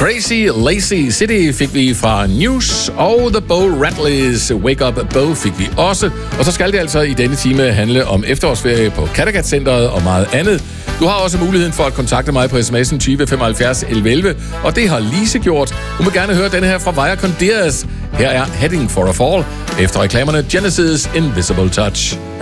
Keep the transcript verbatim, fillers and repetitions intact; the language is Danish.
Crazy Lazy City fik vi fra News, og The Bo Radleys Wake Up Bo fik vi også. Og så skal det altså i denne time handle om efterårsferie på Kattegat Centeret og meget andet. Du har også muligheden for at kontakte mig på sms'en tyve femoghalvfjerds elleve elleve, og det har Lise gjort. Du må gerne høre denne her fra Vaya con Diaz. Her er Heading for a Fall, efter reklamerne Genesis Invisible Touch.